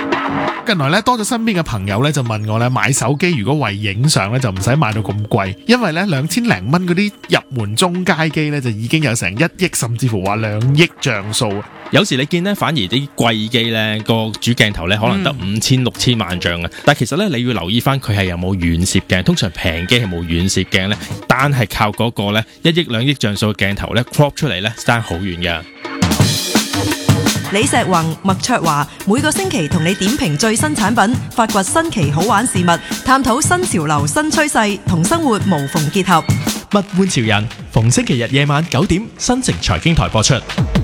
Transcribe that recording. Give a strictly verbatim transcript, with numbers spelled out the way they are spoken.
近來咧多咗身邊嘅朋友咧就問我咧買手機如果為影相咧就唔使買到咁貴，因為咧兩千零蚊嗰啲入門中階機咧就已經有成一億甚至乎話兩億像素。 有時你見咧反而啲貴機咧個主鏡頭咧可能得五千六千萬像啊，但其實咧你要留意翻佢係有冇遠攝鏡，通常平機係冇遠攝鏡咧，單係靠嗰個咧一億兩億像素嘅鏡頭咧 crop 出嚟咧爭好遠㗎。 李石宏、麥卓華每個星期同你點評最新產品，發掘新奇好玩事物，探討新潮流新趨勢，同生活無縫結合。 物玩潮人，逢星期日夜晚九點，新城財經台播出。